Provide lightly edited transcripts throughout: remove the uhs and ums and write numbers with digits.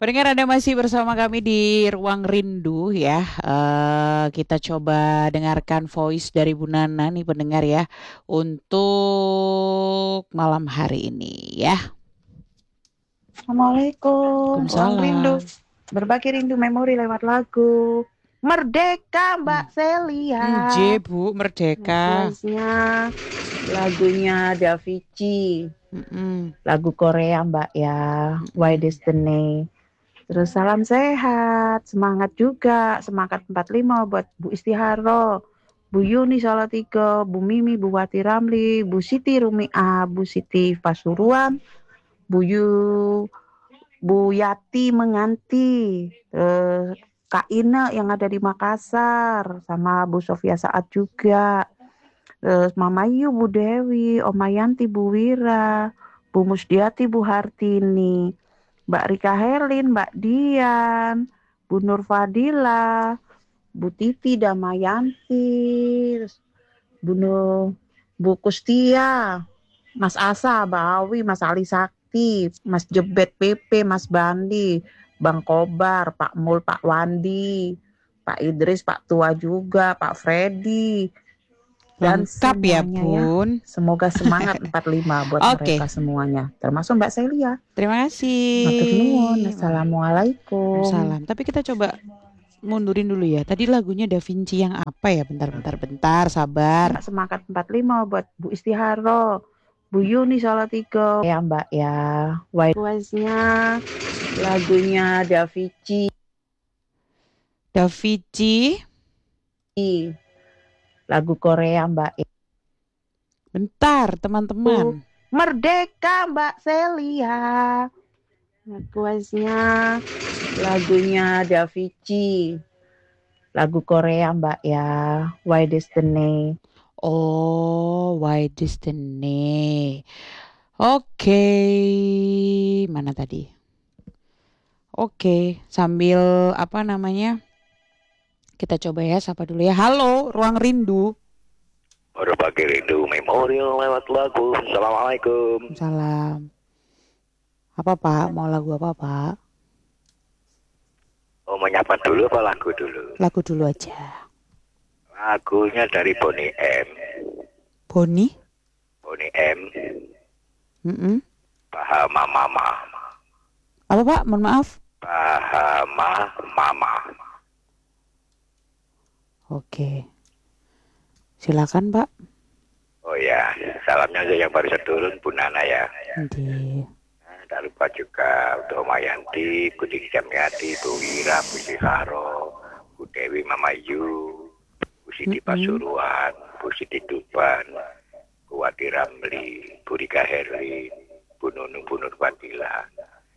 Pendengar Anda masih bersama kami di Ruang Rindu ya. Kita coba dengarkan voice dari Bu Nana nih pendengar ya. Untuk malam hari ini ya. Assalamualaikum, Ruang Rindu. Waalaikumsalam. Berbagi rindu memori lewat lagu Merdeka Mbak J Celia. Bu Merdeka. Voice-nya lagunya Davichi. Mm-mm. Lagu Korea Mbak ya, Why Destiny. Terus salam sehat, semangat juga, semangat 45 buat Bu Istiharo, Bu Yuni Salatiga, Bu Mimi, Bu Wati Ramli, Bu Siti Rumi'ah, Bu Siti Pasuruan, Bu Yati Menganti, Kak Ina yang ada di Makassar, sama Bu Sofia Saat juga, terus Mama Yu, Bu Dewi, Oma Yanti, Bu Wira, Bu Musdiati, Bu Hartini, Mbak Rika Herlin, Mbak Dian, Bu Nur Fadila, Bu Titi Damayanti, terus Bu Kustia, Mas Asa, Mbak Awi, Mas Ali Sakti, Mas Jebet PP, Mas Bandi, Bang Kobar, Pak Mul, Pak Wandi, Pak Idris, Pak Tua juga, Pak Freddy, dan Lengkap ya semuanya ya. Bun. Semoga semangat 45 buat Oke. mereka semuanya, termasuk Mbak Celia. Terima kasih. Matur nuwun. Assalamualaikum. Salam. Tapi kita coba mundurin dulu ya. Tadi lagunya Da Vinci yang apa ya? Bentar, sabar. Semangat 45 buat Bu Istiharo, Bu Yuni Salatiga ya Mbak ya. Voice-nya lagunya Davichi. Lagu Korea Mbak. Bentar teman-teman. Merdeka Mbak Celia. Voice-nya lagunya Davichi. Lagu Korea Mbak ya. Why Destiny. Oh, Why Destiny. Oke. Mana tadi? Oke, sambil apa namanya? Kita coba ya, sapa dulu ya. Halo, Ruang Rindu. Berbagi rindu memori lewat lagu. Assalamualaikum. Salam. Apa Pak? Mau lagu apa Pak? Oh, menyapa dulu apa lagu dulu? Lagu dulu aja. Lagunya dari Bonnie M. Bonnie M. Bahama Mama. Apa Pak? Mohon maaf. Bahama Mama. Oke. Silakan Pak. Oh ya, salamnya aja yang baru turun Bu Nana ya. Nanti. Tak lupa juga untuk Mayanti, Kudik Jamyati, Bu Wira, Bu Siharo, Bu Dewi Mama Yu, Bu Siti Pasuruan, Bu Siti Tuban, Bu Wati Ramli, Bu Rika Herlin, Bu Nunu, Bu Nur Fadila,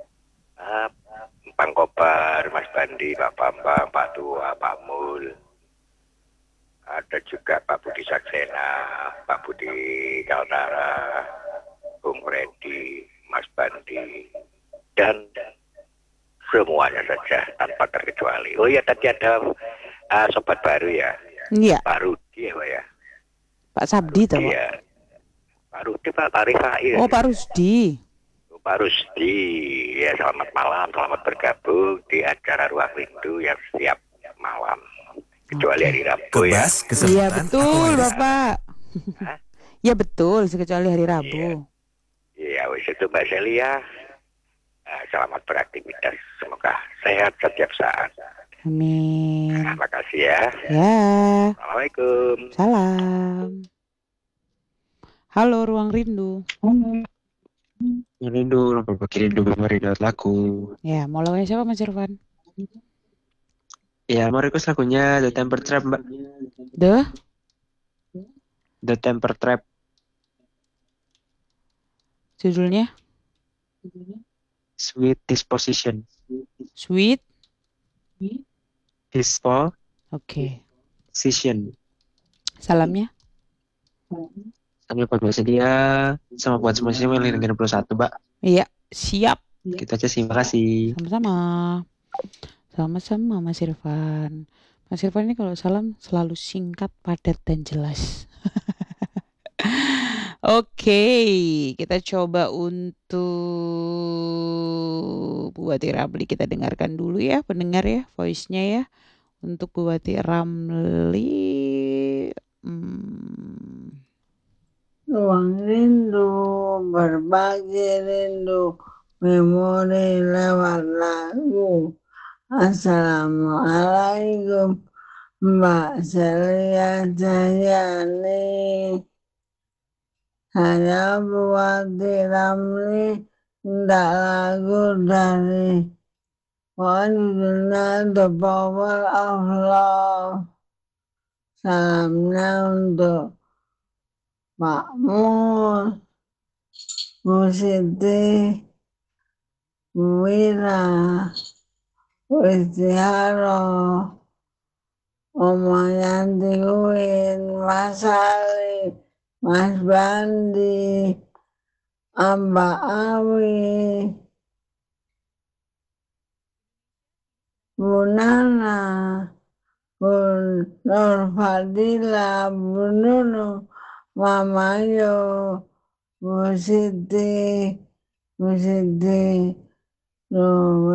Bang Kobar, Mas Bandi, Pak Bambang, Pak Tua, Pak Mul. Ada juga Pak Budi Saksena, Pak Budi Kaltara, Bung Freddy, Mas Bandi, dan semuanya saja tanpa terkecuali. Oh iya, tadi ada sobat baru ya. Iya. Pak Rudi ya Pak ya. Pak Sabdi tuh Pak. Iya. Pak Rudi, Pak Tarifai. Oh Pak Rusdi. Pak Rusdi, ya selamat malam, selamat bergabung di acara Ruang Rindu yang setiap malam. Kecuali hari Rabu ya. Iya betul Bapak. Ya betul, kecuali hari Rabu. Iya, wis itu Mbak Celia. Selamat beraktivitas, semoga sehat setiap saat. Amin. Terima kasih ya. Ya. Assalamualaikum. Salam. Halo Ruang Rindu. Rindu, berbagi rindu memori lewat lagu. Ya, mau lagunya siapa Mas Irfan? Ya, mau request lagunya The Temper Trap, Mbak. The Temper Trap. Judulnya? Sweet Disposition. Sweet? Disposition. Oke. Salamnya? Salamnya buat Mbak Celia, sama buat semua yang lagi dengerin 21, Mbak. Iya, siap. Kita aja sih, makasih. Sama-sama. Sama-sama Mas Irfan. Mas Irfan ini kalau salam selalu singkat, padat, dan jelas. Oke, kita coba untuk Bu Wati Ramli. Kita dengarkan dulu ya pendengar ya voice-nya ya. Untuk Bu Wati Ramli. Ruang rindu, berbagi rindu, memori lewat lagu. Assalamualaikum Mbak Celia Cahyani. Saya Bu Wati Ramli, minta lagu dari Wajibna the Power of Love. Salamnya untuk Pak Mul, Bu Siti, Bu Wira, Bu Istiharo, Oma Yanti Uin, Mas Ali, Mas Bandi, Mbak Awi, Bu Nana, Bu Nur Fadila, Bu Nunu, Mama Yo, Bu Siti,